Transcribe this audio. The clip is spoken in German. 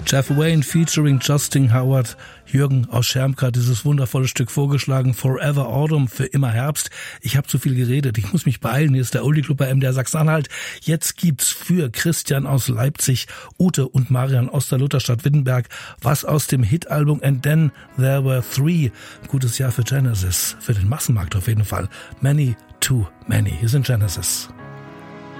Jeff Wayne featuring Justin Howard. Jürgen aus Schermka hat dieses wundervolle Stück vorgeschlagen. Forever Autumn, für immer Herbst. Ich habe zu viel geredet. Ich muss mich beeilen. Hier ist der Oldie Club bei MDR Sachsen-Anhalt. Jetzt gibt's für Christian aus Leipzig, Ute und Marian aus der Lutherstadt Wittenberg was aus dem Hitalbum And Then There Were Three. Gutes Jahr für Genesis. Für den Massenmarkt auf jeden Fall. Many Too Many. Hier sind Genesis.